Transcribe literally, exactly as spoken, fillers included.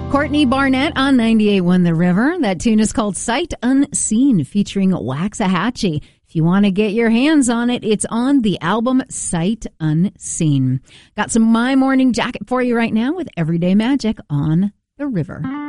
Courtney Barnett on ninety-eight point one The River. That tune is called Sight Unseen, featuring Waxahachie. If you want to get your hands on it, it's on the album Sight Unseen. Got some My Morning Jacket for you right now with Everyday Magic on The River.